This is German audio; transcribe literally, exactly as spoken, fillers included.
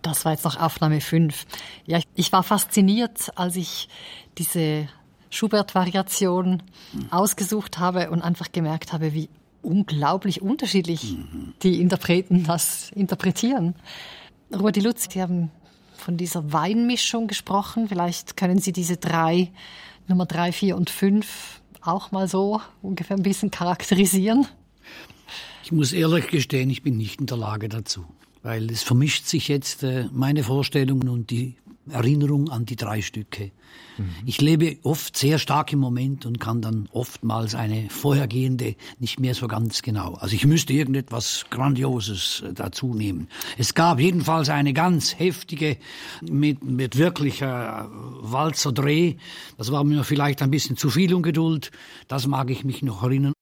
Das war jetzt noch Aufnahme fünf. Ja, ich war fasziniert, als ich diese Schubert-Variation mhm. ausgesucht habe und einfach gemerkt habe, wie unglaublich unterschiedlich mhm. die Interpreten das interpretieren. Ruedi Lutz, Sie haben von dieser Weinmischung gesprochen. Vielleicht können Sie diese drei, Nummer drei, vier und fünf, auch mal so ungefähr ein bisschen charakterisieren. Ich muss ehrlich gestehen, ich bin nicht in der Lage dazu. Weil es vermischt sich jetzt äh, meine Vorstellungen und die Erinnerung an die drei Stücke. Mhm. Ich lebe oft sehr stark im Moment und kann dann oftmals eine vorhergehende nicht mehr so ganz genau. Also ich müsste irgendetwas Grandioses äh, dazu nehmen. Es gab jedenfalls eine ganz heftige, mit, mit wirklicher Walzer-Dreh. Das war mir vielleicht ein bisschen zu viel Ungeduld. Das mag ich mich noch erinnern.